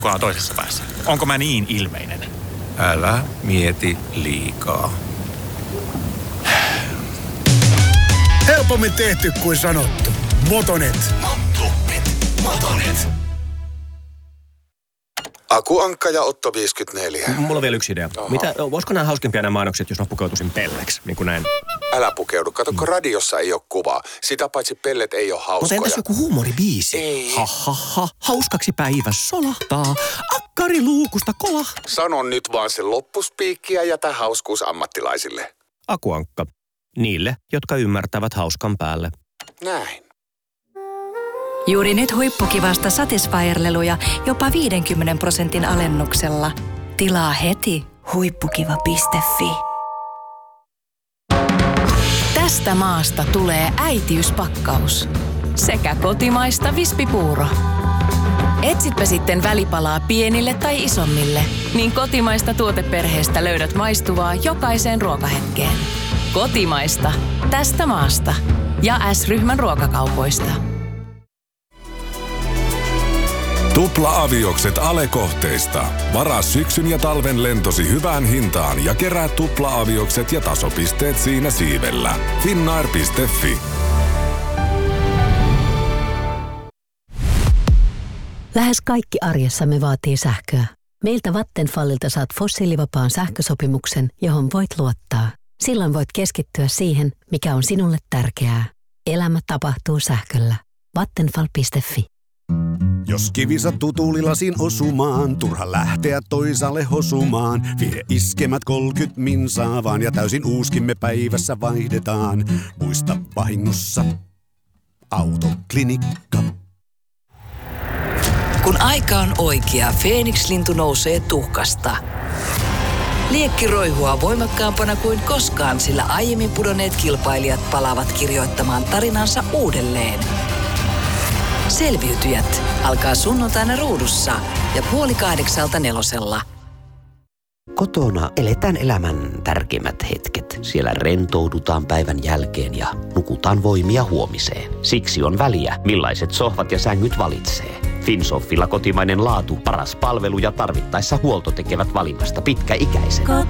on toisessa päässä. Onko mä niin ilmeinen? Älä mieti liikaa. Helpommin tehty kuin sanottu. Motonet. Motonet. Aku Ankka ja Otto 54. Mulla on vielä yksi idea. Voisiko nämä hauskempia nämä mainokset, jos mä pukeutuisin pelleksi, niin kuin näin? Älä pukeudu. Kato, kun radiossa ei ole kuvaa. Sitä paitsi pellet ei ole hauskoja. Mutta entäs joku huumoribiisi? Ei. Ha, hauskaksi päivä solahtaa, akkari luukusta kolahtaa. Sano nyt vaan se loppuspiikki ja jätä hauskuus ammattilaisille. Aku Ankka. Niille, jotka ymmärtävät hauskan päälle. Näin. Juuri nyt huippukivasta Satisfyer-leluja jopa 50% alennuksella. Tilaa heti huippukiva.fi. Tästä maasta tulee äitiyspakkaus. Sekä kotimaista vispipuuro. Etsitpä sitten välipalaa pienille tai isommille, niin kotimaista tuoteperheestä löydät maistuvaa jokaiseen ruokahetkeen. Kotimaista. Tästä maasta. Ja S-ryhmän ruokakaupoista. Tupla-aviokset Ale-kohteista. Varaa syksyn ja talven lentosi hyvään hintaan ja kerää tupla-aviokset ja tasopisteet siinä siivellä. Finnair.fi. Lähes kaikki arjessamme vaatii sähköä. Meiltä Vattenfallilta saat fossiilivapaan sähkösopimuksen, johon voit luottaa. Silloin voit keskittyä siihen, mikä on sinulle tärkeää. Elämä tapahtuu sähköllä. Vattenfall.fi. Jos kivi sattuu tuulilasin osumaan, turha lähteä toisaalle hosumaan. Vie iskemät 30 minsaa vaan ja täysin uuskimme päivässä vaihdetaan. Muista vahingossa Autoklinikka. Kun aika on oikea, Feeniks-lintu nousee tuhkasta. Liekki roihua voimakkaampana kuin koskaan, sillä aiemmin pudonneet kilpailijat palaavat kirjoittamaan tarinansa uudelleen. Selviytyjät alkaa sunnuntaina Ruudussa ja 7:30 Kotona eletään elämän tärkeimmät hetket. Siellä rentoudutaan päivän jälkeen ja nukutaan voimia huomiseen. Siksi on väliä, millaiset sohvat ja sängyt valitsee. Finsoffilla kotimainen laatu, paras palvelu ja tarvittaessa huolto tekevät valinnasta pitkäikäisen.